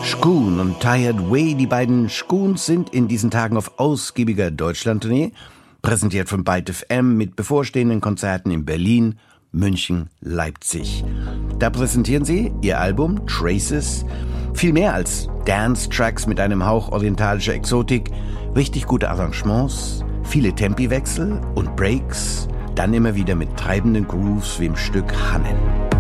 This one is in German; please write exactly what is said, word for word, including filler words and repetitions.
Shkoon und Tired Way, die beiden Shkoons sind in diesen Tagen auf ausgiebiger Deutschlandtournee, präsentiert von Byte F M mit bevorstehenden Konzerten in Berlin, München, Leipzig. Da präsentieren sie ihr Album Traces, viel mehr als Dance-Tracks mit einem Hauch orientalischer Exotik, richtig gute Arrangements, viele Tempiwechsel und Breaks, dann immer wieder mit treibenden Grooves wie im Stück Hannen.